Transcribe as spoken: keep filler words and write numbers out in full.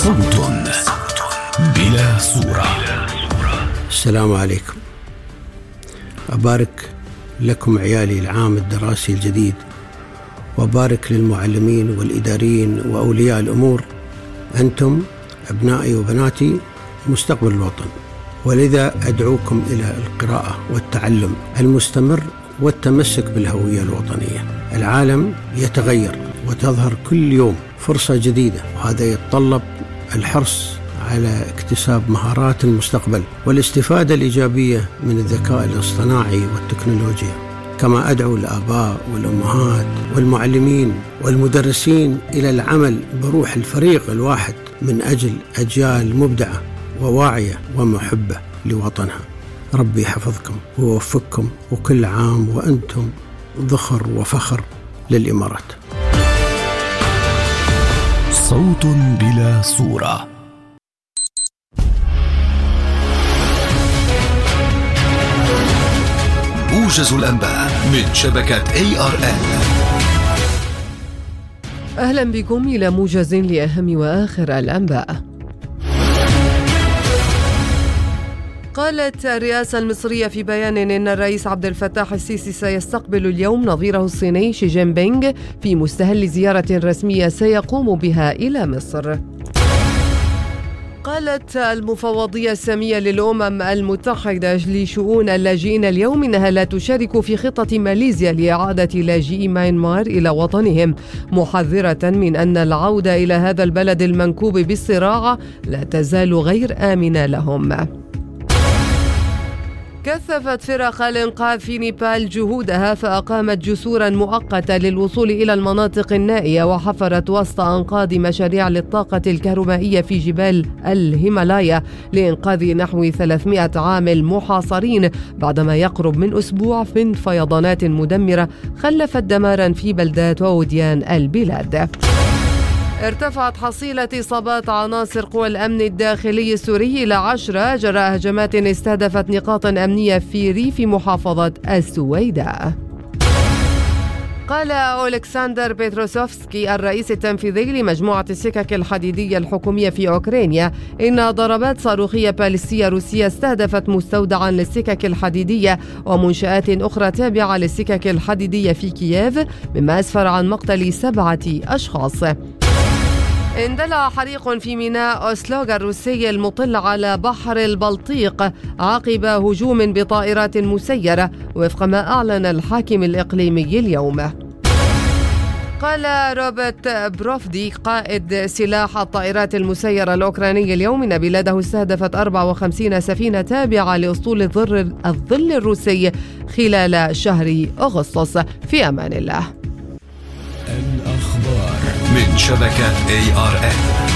صوت بلا صورة. السلام عليكم. أبارك لكم عيالي العام الدراسي الجديد، وأبارك للمعلمين والإداريين وأولياء الأمور. أنتم أبنائي وبناتي مستقبل الوطن، ولذا أدعوكم إلى القراءة والتعلم المستمر والتمسك بالهوية الوطنية. العالم يتغير وتظهر كل يوم فرصة جديدة، وهذا يتطلب الحرص على اكتساب مهارات المستقبل والاستفادة الإيجابية من الذكاء الاصطناعي والتكنولوجيا. كما أدعو الآباء والأمهات والمعلمين والمدرسين إلى العمل بروح الفريق الواحد من أجل أجيال مبدعة وواعية ومحبة لوطنها. ربي يحفظكم ووفقكم، وكل عام وأنتم ذخر وفخر للإمارات. صوت بلا صورة. موجز الأنباء من شبكة إيه آر إل. أهلا بكم إلى موجز لأهم وآخر الأنباء. قالت الرئاسة المصرية في بيان إن الرئيس عبد الفتاح السيسي سيستقبل اليوم نظيره الصيني شي جين بينغ في مستهل زيارة رسمية سيقوم بها إلى مصر. قالت المفوضية السامية للأمم المتحدة لشؤون اللاجئين اليوم إنها لا تشارك في خطة ماليزيا لإعادة لاجئي ميانمار إلى وطنهم، محذرة من أن العودة إلى هذا البلد المنكوب بالصراع لا تزال غير آمنة لهم. كثفت فرق الإنقاذ في نيبال جهودها، فأقامت جسورا مؤقتة للوصول إلى المناطق النائية، وحفرت وسط أنقاض مشاريع للطاقة الكهربائية في جبال الهيمالايا لإنقاذ نحو ثلاثمائة عامل محاصرين بعدما يقرب من أسبوع من فيضانات مدمرة خلفت دمارا في بلدات ووديان البلاد. ارتفعت حصيلة إصابات عناصر قوى الأمن الداخلي السوري إلى عشرة جراء هجمات استهدفت نقاطا أمنية في ريف محافظة السويداء. قال أولكسندر بيتروسوفسكي الرئيس التنفيذي لمجموعة السكك الحديدية الحكومية في أوكرانيا إن ضربات صاروخية باليستية روسية استهدفت مستودعا للسكك الحديدية ومنشآت أخرى تابعة للسكك الحديدية في كييف، مما أسفر عن مقتل سبعة أشخاص. اندلع حريق في ميناء أوسلوغ الروسي المطل على بحر البلطيق عقب هجوم بطائرات مسيرة، وفق ما أعلن الحاكم الإقليمي اليوم. قال روبرت بروفدي قائد سلاح الطائرات المسيرة الأوكراني اليوم إن بلاده استهدفت أربعة وخمسين سفينة تابعة لأسطول الظل الروسي خلال شهر أغسطس. في أمان الله. الأخبار من شبكة إيه آر إل.